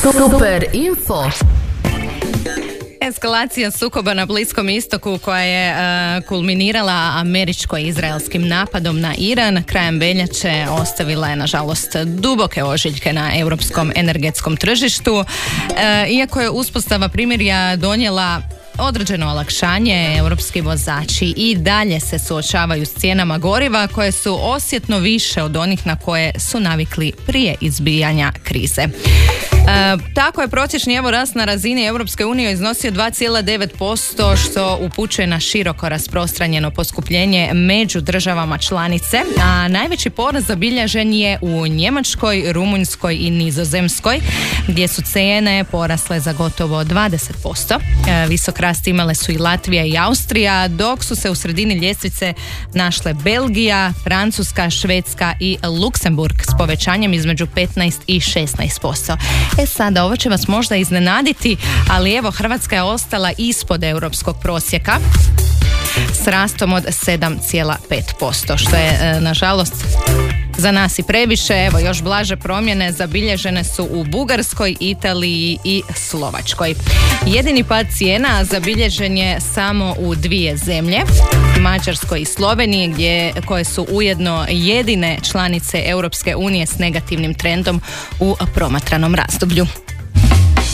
Super info. Eskalacija sukoba na Bliskom istoku koja je kulminirala američko-izraelskim napadom na Iran krajem veljače ostavila je nažalost duboke ožiljke na europskom energetskom tržištu. Iako je uspostava primirja donijela određeno olakšanje, europski vozači i dalje se suočavaju s cijenama goriva koje su osjetno više od onih na koje su navikli prije izbijanja krize. Tako je prosječni evo rast na razini Europske unije iznosio 2,9%, što upućuje na široko rasprostranjeno poskupljenje među državama članice, a najveći porast zabilježen je u Njemačkoj, Rumunjskoj i Nizozemskoj, gdje su cijene porasle za gotovo 20%. Visok rast imale su i Latvija i Austrija, dok su se u sredini ljestvice našle Belgija, Francuska, Švedska i Luksemburg s povećanjem između 15 i 16%. Sada, ovo će vas možda iznenaditi, ali evo Hrvatska je ostala ispod europskog prosjeka s rastom od 7,5%, što je nažalost za nas i previše. Evo, još blaže promjene zabilježene su u Bugarskoj, Italiji i Slovačkoj. Jedini pad cijena zabilježen je samo u dvije zemlje, Mađarskoj i Sloveniji, koje su ujedno jedine članice Europske unije s negativnim trendom u promatranom razdoblju.